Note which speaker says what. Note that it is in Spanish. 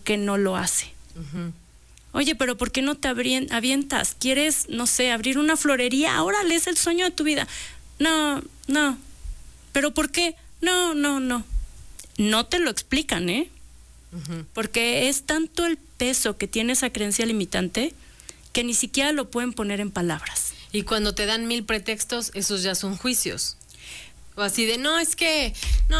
Speaker 1: qué no lo hace.
Speaker 2: Uh-huh.
Speaker 1: Oye, pero ¿por qué no te avientas? ¿Quieres, no sé, abrir una florería? Órale, es el sueño de tu vida. No. ¿Pero por qué? No. No te lo explican, ¿eh?
Speaker 2: Uh-huh.
Speaker 1: Porque es tanto el peso que tiene esa creencia limitante que ni siquiera lo pueden poner en palabras.
Speaker 2: Y cuando te dan 1000 pretextos, esos ya son juicios. O así de, no, es que... no